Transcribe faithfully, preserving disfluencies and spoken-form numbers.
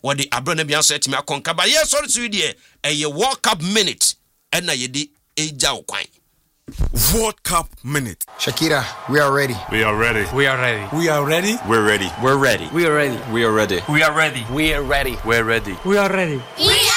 what the abrana bia so etimi akonka ba yes sorry to die a World Cup minute and na yedi eja okwan. World Cup minute. Shakira, we are ready. We are ready. We are ready. We are ready. We're ready. We're ready. We are ready. We are ready. We are ready. We are ready. We're ready. We are ready. We are ready.